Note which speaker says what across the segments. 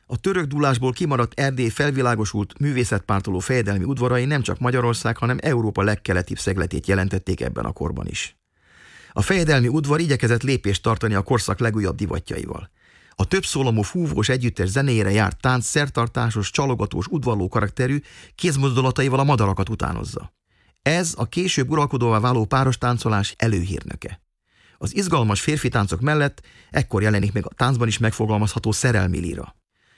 Speaker 1: A török dúlásból kimaradt Erdély felvilágosult, művészetpártoló fejedelmi udvarai nem csak Magyarország, hanem Európa legkeletibb szegletét jelentették ebben a korban is. A fejedelmi udvar igyekezett lépést tartani a korszak legújabb divatjaival. A többszólamú fúvós együttes zenéjére járt tánc szertartásos, csalogatós, udvarló karakterű, kézmozdulataival a madarakat utánozza. Ez a később uralkodóvá váló páros táncolás előhírnöke. Az izgalmas férfi táncok mellett ekkor jelenik meg a táncban is megfogalmazható szerelmi líra.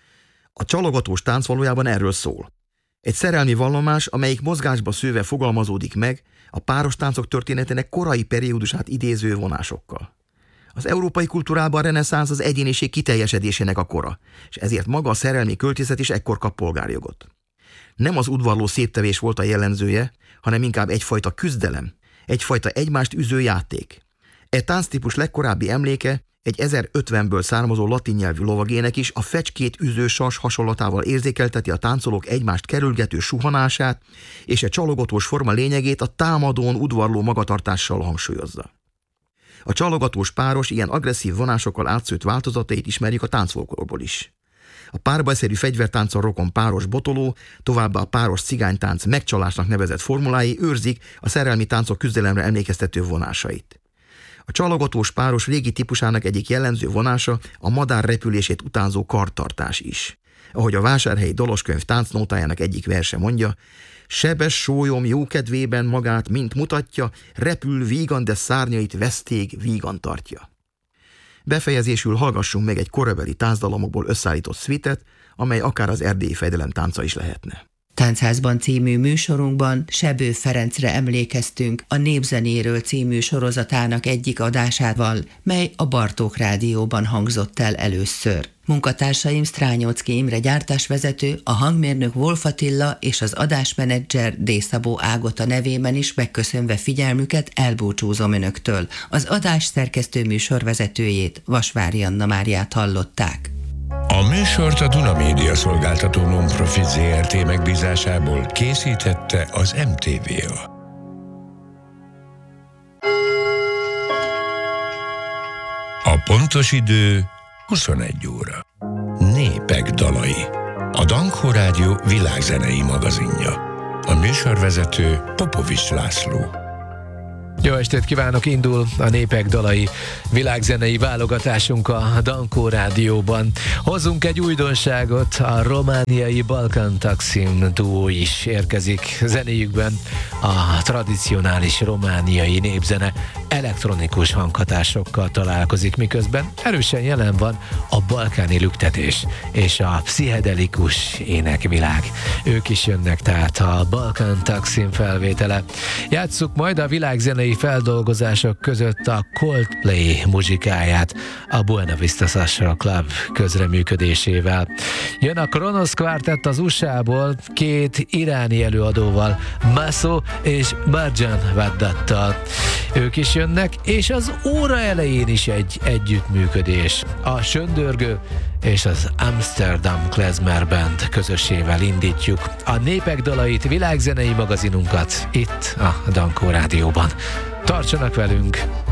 Speaker 1: A csalogatós tánc valójában erről szól. Egy szerelmi vallomás, amelyik mozgásba szőve fogalmazódik meg a páros táncok történetének korai periódusát idéző vonásokkal. Az európai kultúrában a reneszánsz az egyéniség kiteljesedésének a kora, és ezért maga a szerelmi költészet is ekkor kap polgárjogot. Nem az udvarló széptevés volt a jellemzője, hanem inkább egyfajta küzdelem, egyfajta egymást üző játék. E tánctípus legkorábbi emléke egy 1050-ből származó latin nyelvű lovagének is a fecskét üző sas hasonlatával érzékelteti a táncolók egymást kerülgető suhanását, és a csalogatós forma lényegét a támadón udvarló magatartással hangsúlyozza. A csalogatós páros ilyen agresszív vonásokkal átszőtt változatait ismerjük a táncfolklórból is. A párbajszerű fegyvertánccal rokon páros botoló, továbbá a páros cigánytánc megcsalásnak nevezett formulái őrzik a szerelmi táncok küzdelemre emlékeztető vonásait. A csalogatós páros régi típusának egyik jellemző vonása a madár repülését utánzó karttartás is. Ahogy a Vásárhelyi Daloskönyv táncnótájának egyik verse mondja, sebes sólyom jókedvében magát mint mutatja, repül vígan, de szárnyait vesztég vígan tartja. Befejezésül hallgassunk meg egy korabeli táncdalomokból összeállított szvitet, amely akár az erdélyi fejedelem tánca is lehetne.
Speaker 2: Táncházban című műsorunkban Sebő Ferencre emlékeztünk a Népzenéről című sorozatának egyik adásával, mely a Bartók Rádióban hangzott el először. Munkatársaim Strányocki Imre gyártásvezető, a hangmérnök Wolf Attila és az adásmenedzser D. Szabó Ágota nevében is megköszönve figyelmüket elbúcsúzom önöktől. Az adás szerkesztő műsorvezetőjét, Vasvári Anna Máriát hallották.
Speaker 3: A műsort a Duna Média szolgáltató non-profit Zrt. Megbízásából készítette az MTVA. A pontos idő 21 óra. Népek dalai. A Dankó Rádió világzenei magazinja. A műsorvezető Popovics László.
Speaker 4: Jó estét kívánok, indul a Népek dalai világzenei válogatásunk a Dankó Rádióban. Hozzunk egy újdonságot, a romániai Balkán Taksim duó is érkezik zenéjükben. A tradicionális romániai népzene elektronikus hanghatásokkal találkozik, miközben erősen jelen van a balkáni lüktetés és a pszichedelikus énekvilág. Ők is jönnek, tehát a Balkán Taksim felvétele. Játsszuk majd a világzenei feldolgozások között a Coldplay muzsikáját a Buena Vista Social Club közreműködésével. Jön a Kronos Quartet az USA-ból, két iráni előadóval, Maso és Marjan Vaddattal. Ők is jönnek, és az óra elején is egy együttműködés. A Söndörgő és az Amsterdam Klezmer Band közössével indítjuk a Népek dalait, világzenei magazinunkat itt a Dankó Rádióban. Tartsanak velünk!